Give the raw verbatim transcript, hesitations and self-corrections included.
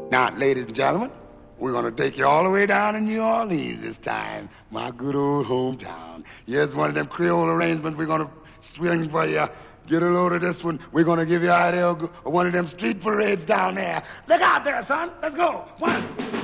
Now, ladies and gentlemen, we're going to take you all the way down to New Orleans this time, my good old hometown. Here's one of them Creole arrangements we're going to swing for you. Get a load of this one. We're going to give you an idea of one of them street parades down there. Look out there, son. Let's go. One.